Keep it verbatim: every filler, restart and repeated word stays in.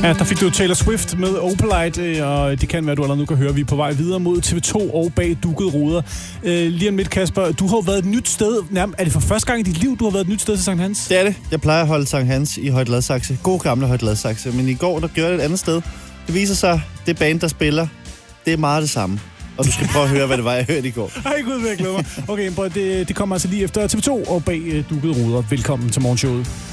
Ja, der fik du Taylor Swift med Opalite, og det kan være, du allerede nu kan høre, vi er på vej videre mod T V to og bag dukkede ruder. Øh, lige om lidt, Kasper, du har jo været et nyt sted. Er det for første gang i dit liv, du har været et nyt sted til Sankt Hans? Det er det. Jeg plejer at holde Sankt Hans i Høje Gladsaxe. God gamle Høje Gladsaxe. Men i går, der gjorde det et andet sted. Det viser sig, det band, der spiller, det er meget det samme. Og du skal prøve at høre, hvad det var, jeg hørte i går. Ej, gud, jeg glæder mig. Okay, det, det kommer altså lige efter T V to og bag dukkede ruder. Velkommen til morgenshowet.